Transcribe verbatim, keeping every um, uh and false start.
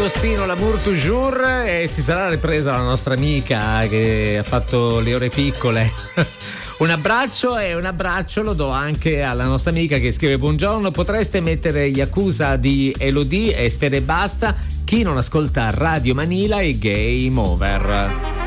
Agostino, l'amour toujours, e si sarà ripresa la nostra amica che ha fatto le ore piccole. Un abbraccio, e un abbraccio lo do anche alla nostra amica che scrive: buongiorno, potreste mettere Yakuza di Elodie e Sfere e Basta? Chi non ascolta Radio Manila è game over.